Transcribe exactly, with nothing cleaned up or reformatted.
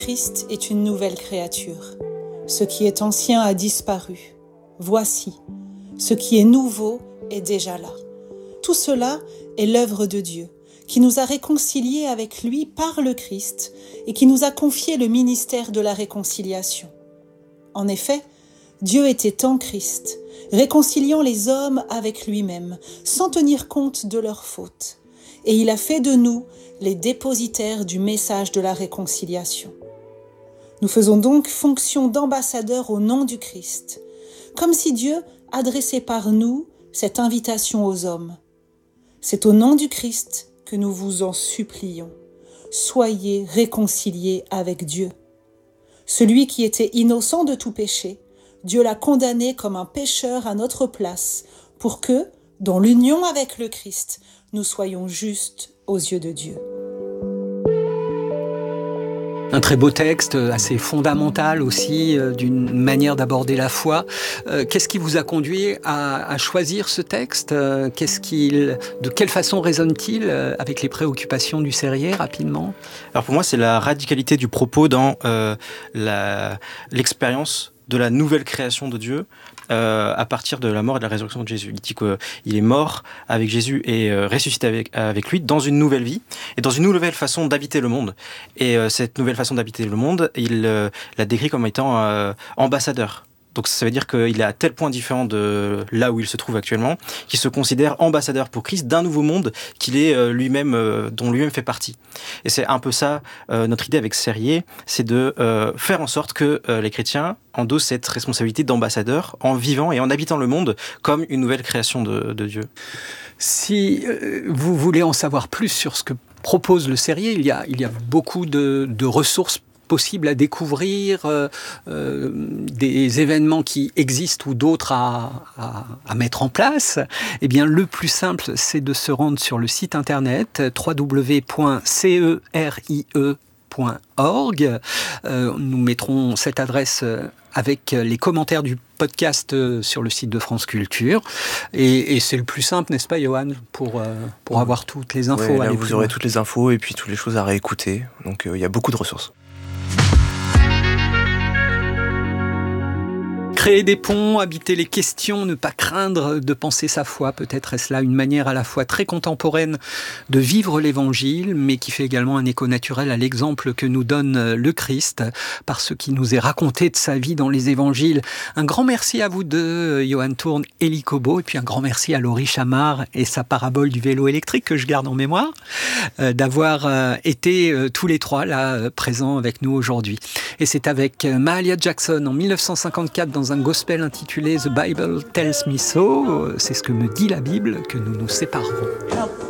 Christ est une nouvelle créature. Ce qui est ancien a disparu. Voici, ce qui est nouveau est déjà là. Tout cela est l'œuvre de Dieu, qui nous a réconciliés avec lui par le Christ et qui nous a confié le ministère de la réconciliation. En effet, Dieu était en Christ, réconciliant les hommes avec lui-même, sans tenir compte de leurs fautes. Et il a fait de nous les dépositaires du message de la réconciliation. Nous faisons donc fonction d'ambassadeurs au nom du Christ, comme si Dieu adressait par nous cette invitation aux hommes. C'est au nom du Christ que nous vous en supplions. Soyez réconciliés avec Dieu. Celui qui était innocent de tout péché, Dieu l'a condamné comme un pécheur à notre place, pour que, dans l'union avec le Christ, nous soyons justes aux yeux de Dieu. Un très beau texte, assez fondamental aussi, euh, d'une manière d'aborder la foi. Euh, qu'est-ce qui vous a conduit à, à choisir ce texte ? euh, qu'est-ce qu'il, De quelle façon résonne-t-il euh, avec les préoccupations du Sérier, rapidement ? Alors pour moi, c'est la radicalité du propos dans euh, la, l'expérience de la nouvelle création de Dieu euh, à partir de la mort et de la résurrection de Jésus. Il dit qu'il est mort avec Jésus et euh, ressuscité avec, avec lui dans une nouvelle vie et dans une nouvelle façon d'habiter le monde. Et euh, cette nouvelle façon d'habiter le monde, il euh, la décrit comme étant euh, ambassadeur. Donc ça veut dire qu'il est à tel point différent de là où il se trouve actuellement, qu'il se considère ambassadeur pour Christ d'un nouveau monde qu'il est euh, lui-même, euh, dont lui-même fait partie. Et c'est un peu ça euh, notre idée avec Sérier, c'est de euh, faire en sorte que euh, les chrétiens endossent cette responsabilité d'ambassadeur en vivant et en habitant le monde comme une nouvelle création de, de Dieu. Si euh, vous voulez en savoir plus sur ce que propose le Sérier, il y a, il y a beaucoup de, de ressources possible à découvrir, euh, euh, des événements qui existent ou d'autres à, à, à mettre en place. Eh bien, le plus simple, c'est de se rendre sur le site internet w w w point cerie point org. Euh, nous mettrons cette adresse avec les commentaires du podcast sur le site de France Culture. Et, et c'est le plus simple, n'est-ce pas, Johan, pour, euh, pour ouais. avoir toutes les infos. Ouais, là, vous aurez toutes les infos et puis toutes les choses à réécouter. Donc, il euh, y a beaucoup de ressources. Créer des ponts, habiter les questions, ne pas craindre de penser sa foi. Peut-être est-ce là une manière à la fois très contemporaine de vivre l'Évangile, mais qui fait également un écho naturel à l'exemple que nous donne le Christ, par ce qui nous est raconté de sa vie dans les Évangiles. Un grand merci à vous deux, Johan Tourne et Élie Cobot, et puis un grand merci à Laurie Chamard et sa parabole du vélo électrique que je garde en mémoire, euh, d'avoir euh, été euh, tous les trois là, euh, présents avec nous aujourd'hui. Et c'est avec Mahalia Jackson en dix-neuf cent cinquante-quatre dans un gospel intitulé The Bible Tells Me So, c'est ce que me dit la Bible, que nous nous séparerons.